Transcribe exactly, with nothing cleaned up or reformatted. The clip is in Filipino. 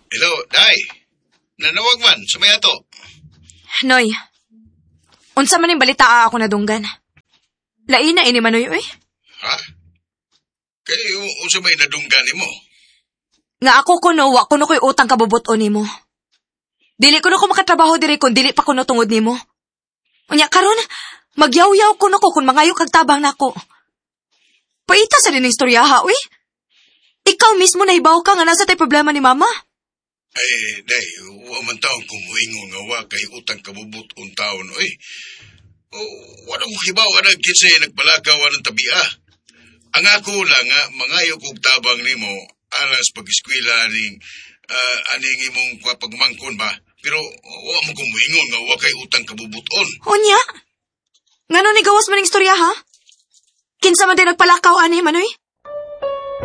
Hello, Day. Nanawag man, sumaya to. Noy, unsa man yung balita ako na dunggan? Lain na ini Manoy, oy. Ha? Kaya unsa may nadunggan mo? Nga ako kuno, wa kuno ko'y utang kabubuton nimo. Dili kuno ko makatrabaho diri kung dili pa kuno tungod nimo. Unya karon, magyaw-yaw kuno ko kung mangayo kag tabang nako. Paita sa din istorya ha, uy. Ikaw mismo nahibaw ka nga nasa tay problema ni mama. Eh, Day, wa man taong kumuingon nga wa kay utang kabubuton taon, oy. Oh, wala ko hibaw na kinsay nagbalakaw ng tabiya. Ang ako lang nga, mangayo kong tabang nimo alas pag-eskwela ning uh, aning imong pagmangkon ba. Pero wa mo kumuingon nga wa kay utang kabubuton. Unya? Ngano ni gawas maning istorya ha? Kinsa man din nagpalakaw ani Manoy?